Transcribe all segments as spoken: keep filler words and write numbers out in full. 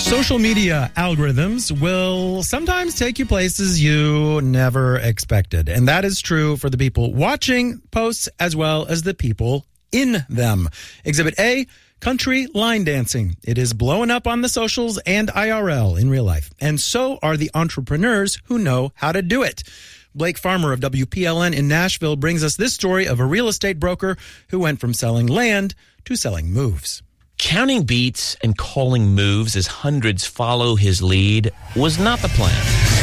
Social media algorithms will sometimes take you places you never expected. And that is true for the people watching posts as well as the people in them. Exhibit A, country line dancing. It is blowing up on the socials and I R L in real life. And so are the entrepreneurs who know how to do it. Blake Farmer of W P L N in Nashville brings us this story of a real estate broker who went from selling land to selling moves. Counting beats and calling moves as hundreds follow his lead was not the plan.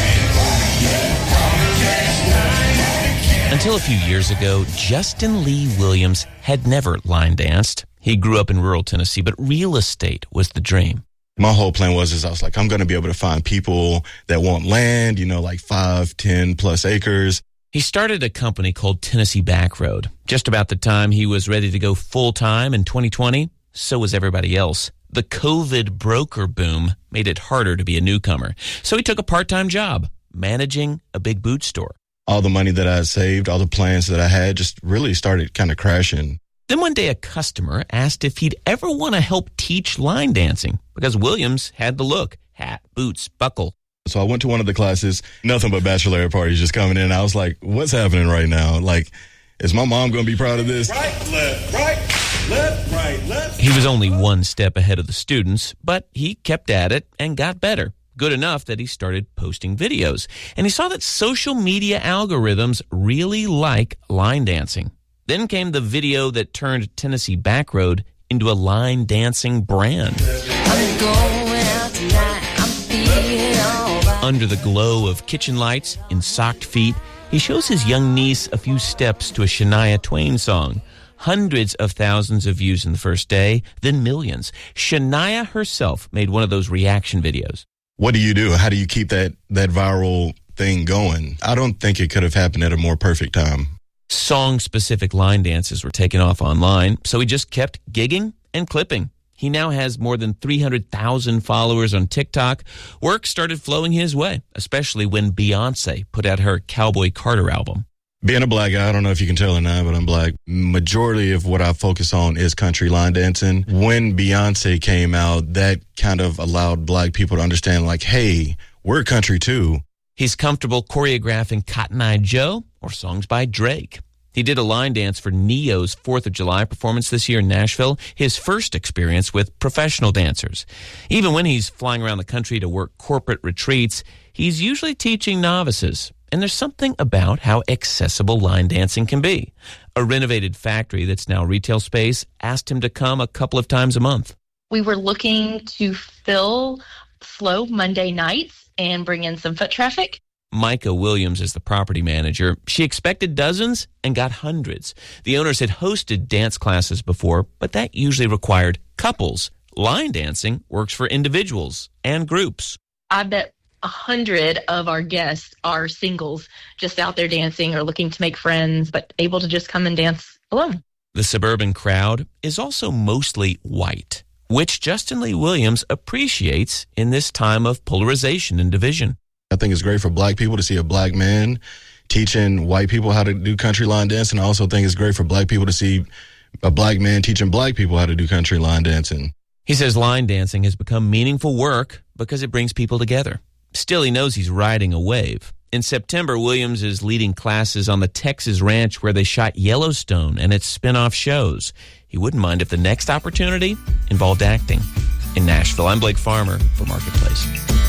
Until a few years ago, Justin Lee Williams had never line danced. He grew up in rural Tennessee, but real estate was the dream. My whole plan was is I was like, I'm going to be able to find people that want land, you know, like five, ten plus acres. He started a company called Tennessee Backroad. Just about the time he was ready to go full-time in twenty twenty, so was everybody else. The COVID broker boom made it harder to be a newcomer. So he took a part-time job managing a big boot store. All the money that I had saved, all the plans that I had just really started kind of crashing. Then one day a customer asked if he'd ever want to help teach line dancing because Williams had the look, hat, boots, buckle. So I went to one of the classes, nothing but bachelorette parties just coming in. I was like, what's happening right now? Like, is my mom going to be proud of this? Right, left, right. Left, right, left. He was only one step ahead of the students, but he kept at it and got better. Good enough that he started posting videos. And he saw that social media algorithms really like line dancing. Then came the video that turned Tennessee Backroad into a line dancing brand. I'm going out tonight. I'm feeling all right. Under the glow of kitchen lights in socked feet, he shows his young niece a few steps to a Shania Twain song. Hundreds of thousands of views in the first day, then millions. Shania herself made one of those reaction videos. What do you do? How do you keep that, that viral thing going? I don't think it could have happened at a more perfect time. Song-specific line dances were taken off online, so he just kept gigging and clipping. He now has more than three hundred thousand followers on TikTok. Work started flowing his way, especially when Beyonce put out her Cowboy Carter album. Being a black guy, I don't know if you can tell or not, but I'm black. Majority of what I focus on is country line dancing. When Beyonce came out, that kind of allowed black people to understand, like, hey, we're country too. He's comfortable choreographing Cotton Eye Joe or songs by Drake. He did a line dance for Neo's fourth of July performance this year in Nashville, his first experience with professional dancers. Even when he's flying around the country to work corporate retreats, he's usually teaching novices. And there's something about how accessible line dancing can be. A renovated factory that's now retail space asked him to come a couple of times a month. We were looking to fill slow Monday nights and bring in some foot traffic. Micah Williams is the property manager. She expected dozens and got hundreds. The owners had hosted dance classes before, but that usually required couples. Line dancing works for individuals and groups. I bet a hundred of our guests are singles, just out there dancing or looking to make friends, but able to just come and dance alone. The suburban crowd is also mostly white, which Justin Lee Williams appreciates in this time of polarization and division. I think it's great for black people to see a black man teaching white people how to do country line dancing. I also think it's great for black people to see a black man teaching black people how to do country line dancing. He says line dancing has become meaningful work because it brings people together. Still, he knows he's riding a wave. In September, Williams is leading classes on the Texas ranch where they shot Yellowstone and its spin-off shows. He wouldn't mind if the next opportunity involved acting. In Nashville, I'm Blake Farmer for Marketplace.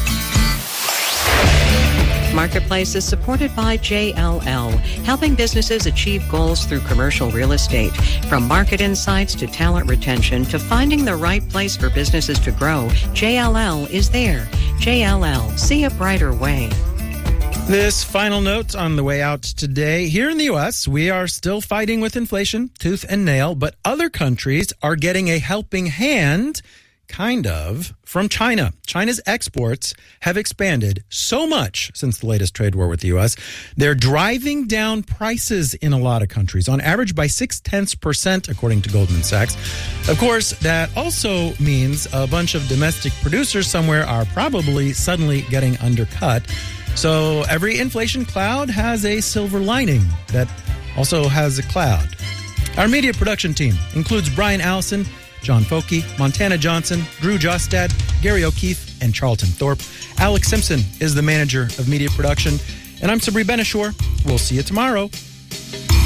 Marketplace is supported by J L L, helping businesses achieve goals through commercial real estate. From market insights to talent retention to finding the right place for businesses to grow, J L L is there. J L L, see a brighter way. This final note on the way out today. Here in the U S, we are still fighting with inflation, tooth and nail, but other countries are getting a helping hand, kind of, from China. China's exports have expanded so much since the latest trade war with the U S. They're driving down prices in a lot of countries, on average by six-tenths percent, according to Goldman Sachs. Of course, that also means a bunch of domestic producers somewhere are probably suddenly getting undercut. So every inflation cloud has a silver lining that also has a cloud. Our media production team includes Brian Allison, John Folke, Montana Johnson, Drew Jostad, Gary O'Keefe, and Charlton Thorpe. Alex Simpson is the manager of media production. And I'm Sabri Benishore. We'll see you tomorrow.